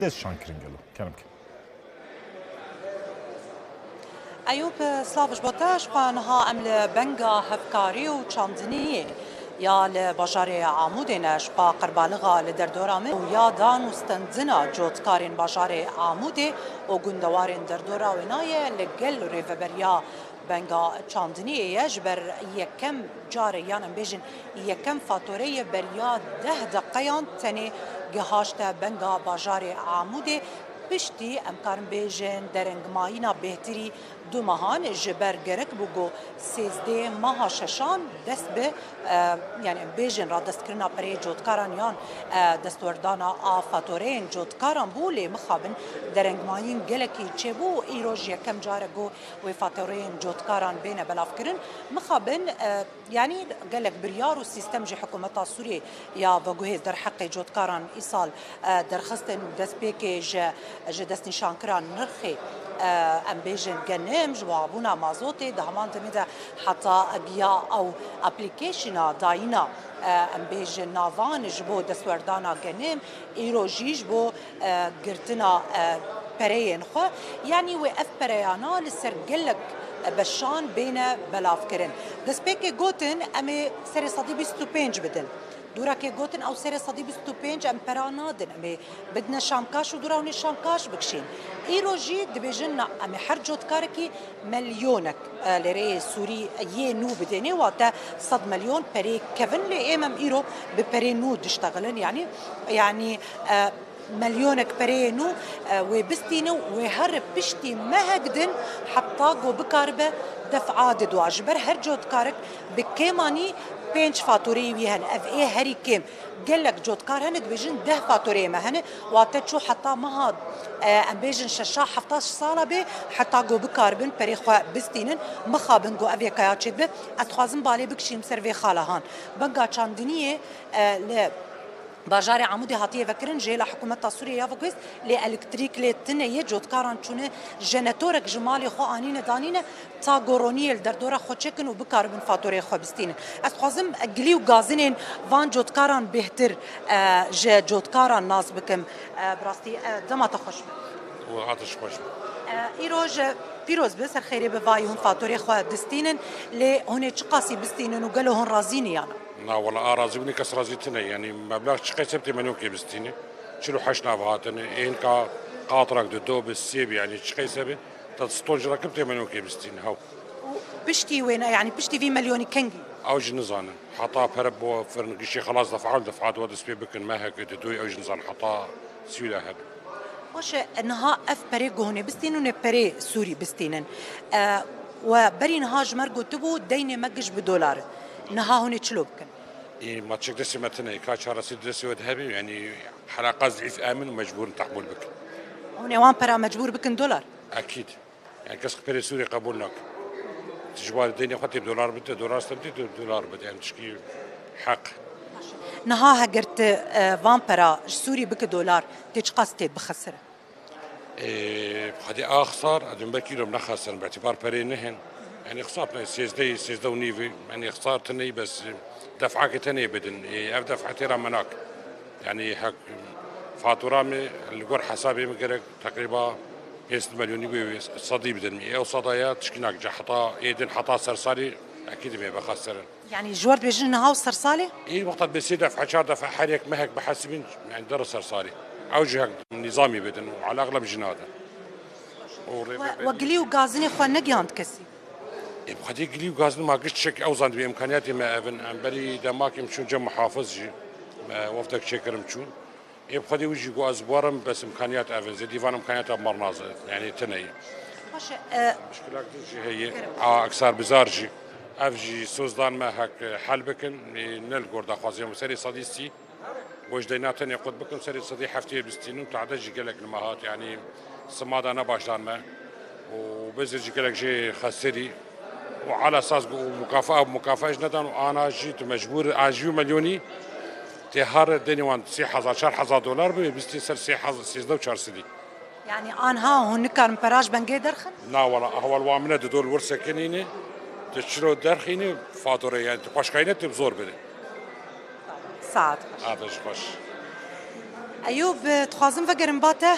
دەستشان کرنگەڵە کەمکە أيوب سلافش بوتاش قانها أمل بنغا هفكاري وشاندنية يا لبجاري عمودينش با قربالغا لدردورامي ويا دان وستندنا جوتكارين بجاري عمودي وغندوارين دردورا وناية لقل ريفبريا بنغا چاندنية يجبر يكم جاري يعني بيجن يكم فاتورية بريا 10 دقيقة تاني جهاشتا بنغا بجاري عمودي پشتی امکارم بیجن درنگ ماینا بهتری دو ماهان جبر گرک بگو 13 ماه ششان دست به یعنی بیجن را دست کرنا پری جودکاران یان دستوردانا آفاتورین جودکاران بولی مخابن درنگ ماین گلکی چه بو ایروج یکم جارگو و فاتورین جودکاران بین بلاف کرن مخابن یعنی گلک بریار و سیستم جی حکومت سوریه یا وگوهز در حق جودکاران ایسال درخستن دست بیکیج دست نشان کران نرخی ام بیجن گنم جوابونا مازوتی دهمان تمیده حتی بیا او اپلیکیشنا داینا ام بیجن ناوان جبو دستوردانا گنم ایروجیج بو گرتنا پرین خو یعنی و اف پریانا لسر گلک بشان بین بلاف کرن دست بیکی گوتن امی سر صدی 25 بدن دورا که گوتن او سر صدی 25 ام پرانادن امی بدنا شامکاش و دورا شامکاش بکشین ایروجی دبیجن امی هر جودکار کی ملیونک لری سوری یه نو بدنی و تا 100 مليون پری کفن لی امم ایرو به پری نو دشتغلن یعنی مليونك برينو وبستينو وهر بشتي ما هقدن حتى جو بكاربه دفعات دواجبر هر جود كارك بكيماني بينش فاتوري ويهن اف ايه هري كيم قال لك جود كار هند بيجن 10 فاتوري ما هن واتشو حتى ما هاد ام بيجن شاشا 17 ساله به حتى جو بكاربن بريخوا بستينن مخابن جو افيا كاياتشد به اتخازم بالي بكشيم سيرفي خالهان بنقا چاندنيه ل باجاري عمودي هاتيه فكرن جي لحكومة سوريا يا فوكس لإلكتريك لتنية جودكاران چونه جناتورك جمالي خو آنين دانين تا غورونيل دردورا خو چكن و بكاربن فاتوري خو بستين از خوازم قلي و غازنين وان جودكاران بهتر جي جودكاران ناز بكم براستي دما تخوش وعاتش خوش ایروج پیروز بسر خیری به وایون فاتوری خو دستینن لی هونه چقاسی بستینن و گلو هون رازینی یانا لا والله رازيني كسر رازيتنا يعني مبلغ شقي سبتي منو كي بستيني شلو حشنا فهاتن إن كا قاطرك دو بالسيب يعني شقي سبت تستوج ركبتي منو كي بستيني هاو بشتي وين يعني بشتي في مليوني كنجي أوج نزان حطا فرب وفرن شيء خلاص دفعات ودس بي بكن ما هيك دوي أوج نزان حطا سيولا هذا واش انها اف بري هون بستينن بري سوري بستينن وبري نها جمرغو تبو دين مجش بدولار نها هون تشلو بكن إيه ما تشك دسي متنا كاشار رصيد دسي وذهبي يعني حلقة ضعيف آمن ومجبور تقبل بك هون وان برا مجبور بكن دولار أكيد يعني كسر بري سوري قبولناك تجبار الدنيا خطي بدولار بدي دولار استمتي دولار بدي يعني تشكي حق نها هجرت وان برا سوري بك دولار تشقاستي بخسره هذه أخسر أدم بكيلو من خسر باعتبار بري نهن يعني خسارتنا سيزدا ونيفي يعني خسارتني بس دفعك تاني بدن أف دفعتي رامناك يعني هك فاتورامي الجور حسابي مقرق تقريبا 1 مليون يبي صدي بدن أو صدايا تشكيناك جحطا إيدن حطا سرساري أكيد ما بخسرن يعني جوار بيجن هاو سرسالي إيه وقت بس دفع شهر دفع حريك مهك بحسبين يعني درس سرساري أوجه نظامي بدن وعلى أغلب جناده وقلي وغازني خو نجيانت كسي بخدي قلي وغازن ما قشت شك أوزان بإمكانياتي ما أبن أمبري دماك يمشون جم محافظ جي وفدك شكر مشون بخدي وجي جو أزبارم بس إمكانيات أبن زي ديفان إمكانيات مرنازة يعني تناي مشكلة هي أكثر بزارجي أفجي سوزدان ما هك حل بكن نلقور دخوازي مسري صديسي وجديناتني قد بكم سري صدي حفتي بستينون تعدج قالك المهات يعني سماد أنا باشدان ما وبزرج قالك جي خسري وعلى أساس مكافأة ندان وأنا جيت مجبور أجيو مليوني تهار الدنيا وان 3000 دولار بستي سر 3000 سدي يعني أنا هون كان براج بنجي درخن لا والله هو الوامنة دول ورثة كنينة تشترو درخيني فاتورة يعني تباش كاينة تبزور بده سعد هذا خوش أيوب تخازم فقرن باته